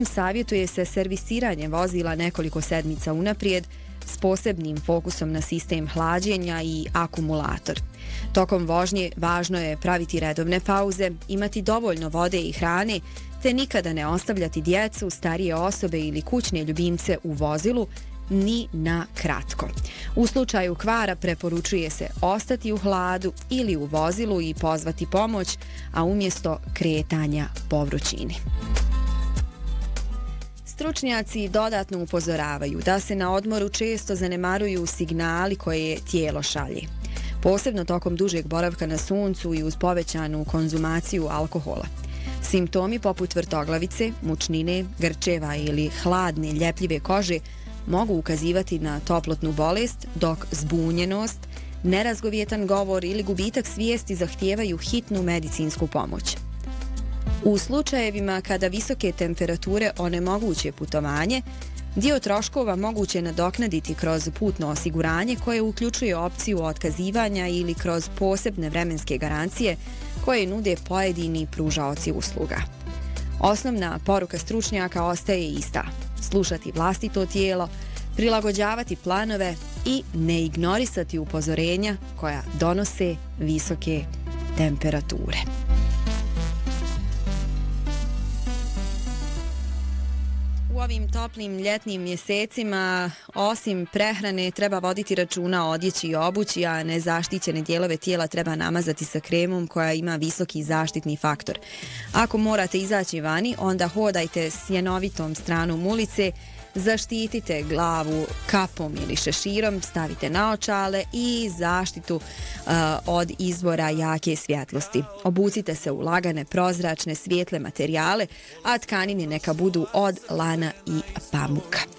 Savjetuje se servisiranje vozila nekoliko sedmica unaprijed s posebnim fokusom na sistem hlađenja i akumulator. Tokom vožnje važno je praviti redovne pauze, imati dovoljno vode i hrane, te nikada ne ostavljati djecu, starije osobe ili kućne ljubimce u vozilu ni na kratko. U slučaju kvara preporučuje se ostati u hladu ili u vozilu i pozvati pomoć, a umjesto kretanja po vrućini. Stručnjaci dodatno upozoravaju da se na odmoru često zanemaruju signali koje tijelo šalje, posebno tokom dužeg boravka na suncu i uz povećanu konzumaciju alkohola. Simptomi poput vrtoglavice, mučnine, grčeva ili hladne, ljepljive kože mogu ukazivati na toplotnu bolest, dok zbunjenost, nerazgovjetan govor ili gubitak svijesti zahtijevaju hitnu medicinsku pomoć. U slučajevima kada visoke temperature onemoguće putovanje, dio troškova moguće nadoknaditi kroz putno osiguranje koje uključuje opciju otkazivanja ili kroz posebne vremenske garancije koje nude pojedini pružaoci usluga. Osnovna poruka stručnjaka ostaje ista: slušati vlastito tijelo, prilagođavati planove i ne ignorisati upozorenja koja donose visoke temperature. U ovim toplim ljetnim mjesecima, osim prehrane, treba voditi računa o odjeći i obući, a nezaštićene dijelove tijela treba namazati sa kremom koja ima visoki zaštitni faktor. Ako morate izaći vani, onda hodajte sjenovitom stranom ulice, zaštitite glavu kapom ili šeširom, stavite naočale i zaštitu od izvora jake svjetlosti. Obucite se u lagane, prozračne, svijetle materijale, a tkanine neka budu od lana i pamuka.